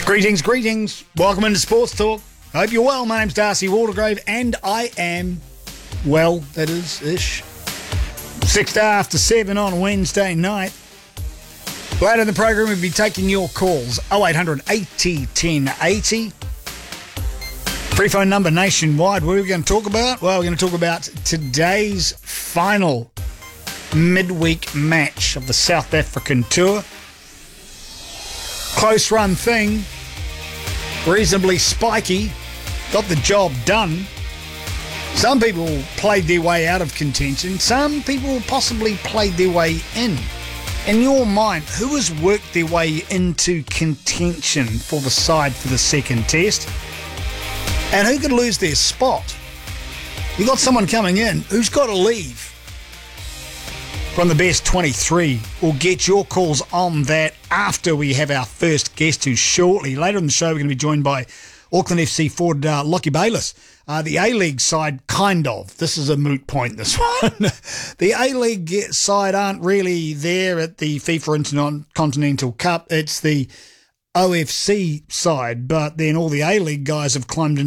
Greetings. Welcome into Sports Talk. I hope you're well. My name's Darcy Waldegrave, and I am well, that is-ish. 7 on Wednesday night. Later in the program, we'll be taking your calls. 0800 80 1080. Free phone number nationwide. What are we going to talk about? Well, we're going to talk about today's final midweek match of the South African tour. Close run thing. Reasonably spiky. Got the job done. Some people played their way out of contention. Some people possibly played their way in. In your mind, who has worked their way into contention for the side for the second test? And who could lose their spot? You got someone coming in who's got to leave from the best 23. We'll get your calls on that after we have our first guest, who shortly, later in the show, we're going to be joined by Auckland FC forward Lockie Bayliss. The A-League side, kind of. This is a moot point, this one. The A-League side aren't really there at the FIFA Intercontinental Cup. It's the OFC side, but then all the A-League guys have climbed into